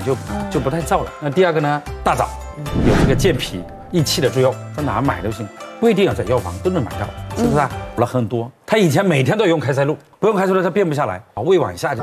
就不太燥了。那第二个呢，大枣有这个健脾益气的作用，在哪买都行，不一定要在药房都能买到，是不是啊？补了很多。他以前每天都用开塞露，不用开塞露他变不下来，胃往下就。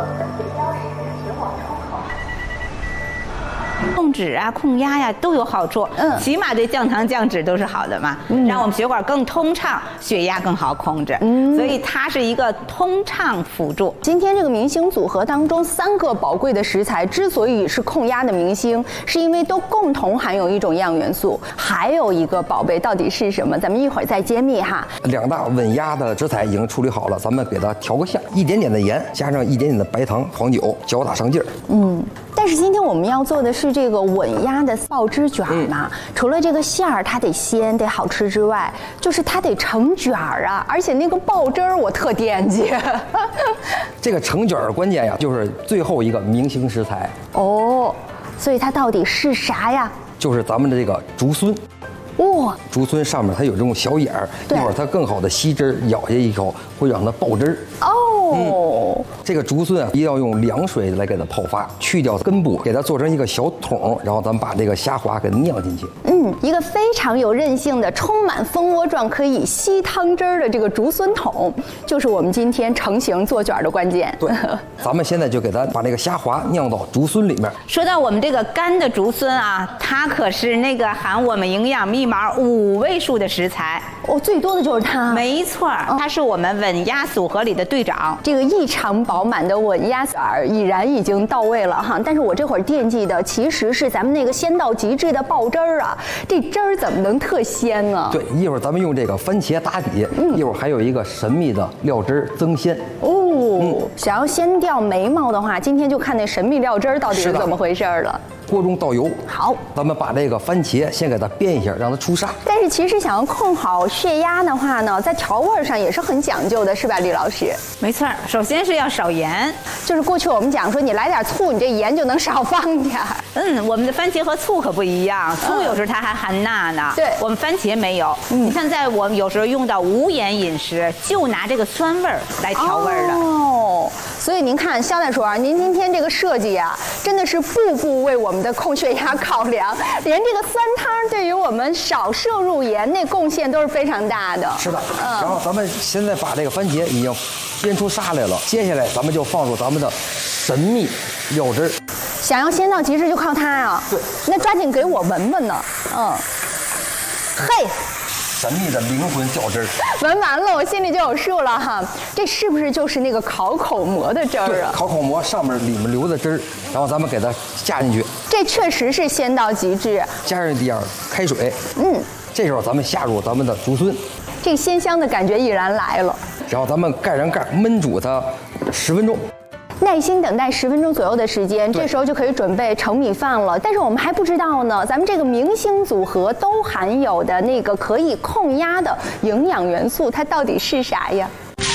控脂啊、控压呀都有好处，起码对降糖降脂都是好的嘛，让我们血管更通畅，血压更好控制，所以它是一个通畅辅助。 今天这个明星组合当中3个宝贵的食材之所以是控压的明星，是因为都共同含有一种营养元素，还有一个宝贝到底是什么？咱们一会儿再揭秘哈。 2大稳压的食材已经处理好了，咱们给它调个馅，一点点的盐，加上一点点的白糖、黄酒，搅打上劲儿。 但是今天我们要做的是这个稳压的爆汁卷嘛，除了这个馅儿它得鲜得好吃之外，就是它得成卷儿啊，而且那个爆汁儿我特惦记。 这个成卷儿关键呀，就是最后一个明星食材哦，所以它到底是啥呀？ 就是咱们的这个竹荪。 哇， 竹荪上面它有这种小眼儿，一会儿它更好的吸汁儿，咬下一口会让它爆汁儿。哦，这个竹荪啊，一定要用凉水来给它泡发，去掉根部，给它做成一个小桶，然后咱们把这个虾滑给它酿进去。 一个非常有韧性的、充满蜂窝状可以吸汤汁儿的这个竹荪桶，就是我们今天成型做卷的关键。 对，咱们现在就给它把这个虾滑酿到竹荪里面。 说到我们这个干的竹荪啊，它可是那个含我们营养密码5位数的食材。 哦，最多的就是它。 没错，它是我们稳压组合里的队长。 这个异常饱满的稳压卷已然已经到位了哈，但是我这会儿惦记的其实是咱们那个鲜到极致的爆汁儿啊，这汁儿怎么能特鲜呢？ 对，一会儿咱们用这个番茄打底，一会儿还有一个神秘的料汁儿增鲜。 想要先掉眉毛的话，今天就看那神秘料汁儿到底是怎么回事了。 锅中倒油， 好， 咱们把这个番茄先给它煸一下，让它出沙。 但是其实想要控好血压的话呢，在调味上也是很讲究的，是吧，李老师？ 没错，首先是要少盐， 就是过去我们讲说你来点醋，你这盐就能少放点儿。 我们的番茄和醋可不一样，醋有时候它还含钠呢， 对， 我们番茄没有。你看，在我们有时候用到无盐饮食，就拿这个酸味儿来调味的。 哦，所以您看，肖大厨啊，您今天这个设计啊，真的是步步为我们的控血压考量，连这个酸汤对于我们少摄入盐那贡献都是非常大的。 是的，然后咱们现在把这个番茄已经煸出沙来了，接下来咱们就放入咱们的神秘料汁儿。 想要鲜到极致就靠它啊！ 对， 那抓紧给我闻闻呢。嘿。 神秘的灵魂调汁儿， 闻完了，我心里就有数了哈。这是不是就是那个烤口蘑的汁儿啊？ 对，烤口蘑上面里面流的汁儿，然后咱们给它加进去。 这确实是鲜到极致。 加上一点开水，这时候咱们下入咱们的竹荪， 这个鲜香的感觉已然来了。 然后咱们盖上盖，焖煮它10分钟。 耐心等待10分钟左右的时间，这时候就可以准备盛米饭了。但是我们还不知道呢，咱们这个明星组合都含有的那个可以控压的营养元素，它到底是啥呀？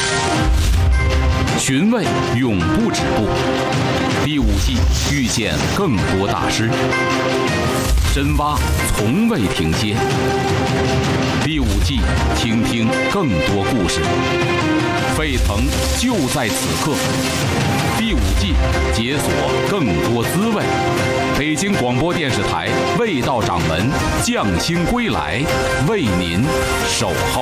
寻味永不止步，第5季遇见更多大师，深挖从未停歇。第5季听听更多故事，沸腾就在此刻。第5季解锁更多滋味。北京广播电视台味道掌门匠心归来，为您守候。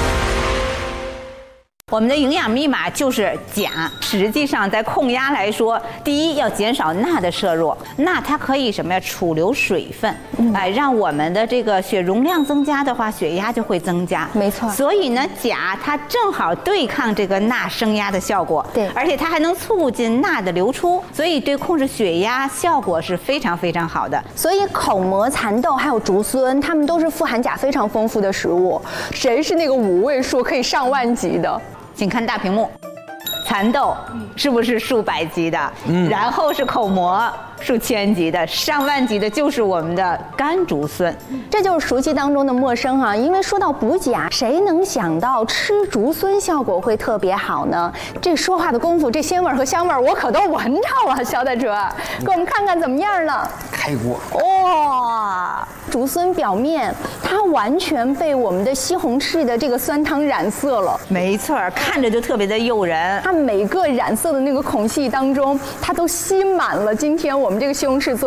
我们的营养密码就是钾，实际上在控压来说，第一要减少钠的摄入，钠它可以什么呀？储留水分，让我们的这个血容量增加的话，血压就会增加。 没错。 所以呢，钾它正好对抗这个钠升压的效果， 对， 而且它还能促进钠的流出，所以对控制血压效果是非常非常好的。 所以口蘑、蚕豆还有竹荪，它们都是富含钾非常丰富的食物。谁是那个5位数可以上万级的？ 请看大屏幕，蚕豆是不是数百级的？然后是口蘑，数千级的，上万级的就是我们的干竹荪。 这就是熟悉当中的陌生啊！因为说到补钾，谁能想到吃竹荪效果会特别好呢？这说话的功夫，这鲜味和香味我可都闻着了。肖大厨，给我们看看怎么样了？ 开锅！ 哇，竹荪表面它完全被我们的西红柿的这个酸汤染色了。 没错，看着就特别的诱人。 它每个染色的那个孔隙当中，它都吸满了今天我们这个西红柿做